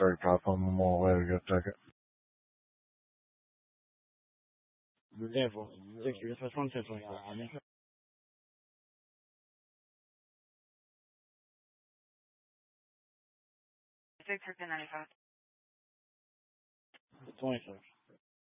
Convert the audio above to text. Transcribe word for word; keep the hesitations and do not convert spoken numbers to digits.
straight cop. I'm on my way to get a ticket. Level. Sécurité soixante-sept, regarde. Victor ninety-five. twenty-six.